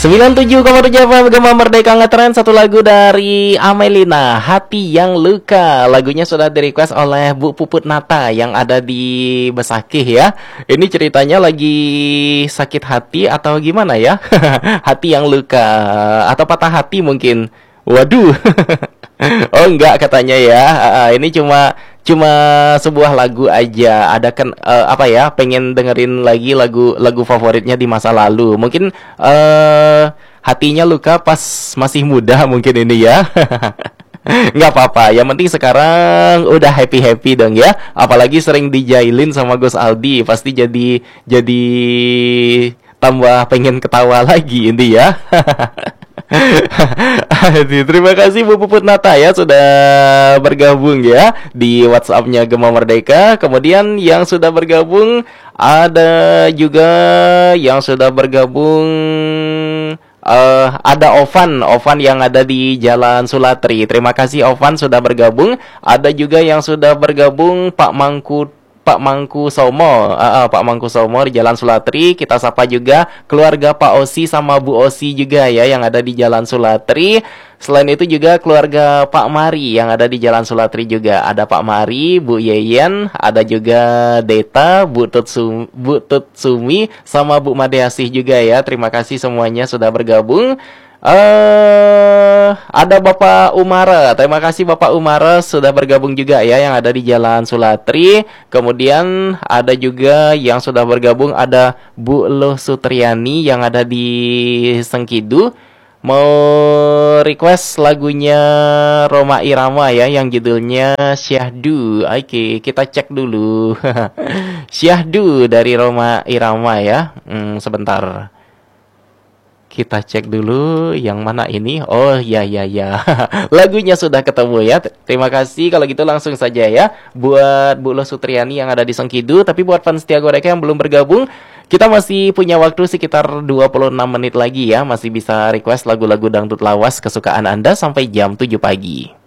97,7 FM Gema Merdeka ngetren satu lagu dari Amelina, Hati Yang Luka. Lagunya sudah di-request oleh Bu Puput Nata yang ada di Besakih ya. Ini ceritanya lagi sakit hati atau gimana ya? Hati yang luka atau patah hati mungkin. Waduh. Oh enggak katanya ya. Ini cuma sebuah lagu aja. Ada kan apa ya? Pengen dengerin lagi lagu favoritnya di masa lalu. Mungkin hatinya luka pas masih muda mungkin ini ya. Nggak apa-apa. Yang penting sekarang udah happy dong ya. Apalagi sering dijailin sama Gus Aldi, pasti jadi tambah pengen ketawa lagi ini ya. Terima kasih Bu Puput Nata ya sudah bergabung ya di WhatsApp-nya Gema Merdeka. Kemudian yang sudah bergabung ada juga yang sudah bergabung ada Ovan yang ada di Jalan Sulatri. Terima kasih Ovan sudah bergabung. Ada juga yang sudah bergabung Pak Mangku Somo, Pak Mangku Somo di Jalan Sulatri. Kita sapa juga keluarga Pak Osi sama Bu Osi juga ya yang ada di Jalan Sulatri. Selain itu juga keluarga Pak Mari yang ada di Jalan Sulatri juga. Ada Pak Mari, Bu Yeyen, ada juga Deta, Bu Tutsumi sama Bu Madeasih juga ya. Terima kasih semuanya sudah bergabung. Ada Bapak Umara. Terima kasih Bapak Umara sudah bergabung juga ya yang ada di Jalan Sulatri. Kemudian ada juga yang sudah bergabung ada Bu Luh Sutriani yang ada di Sengkidu. Mau request lagunya Roma Irama ya yang judulnya Syahdu. Oke, kita cek dulu. Syahdu dari Roma Irama ya. Sebentar. Kita cek dulu yang mana ini. Oh ya. Lagunya sudah ketemu ya. Terima kasih. Kalau gitu langsung saja ya buat Bu Lo Sutriani yang ada di Sengkidu. Tapi buat fans Setia Goreka yang belum bergabung, kita masih punya waktu sekitar 26 menit lagi ya. Masih bisa request lagu-lagu dangdut lawas kesukaan Anda sampai jam 7 pagi.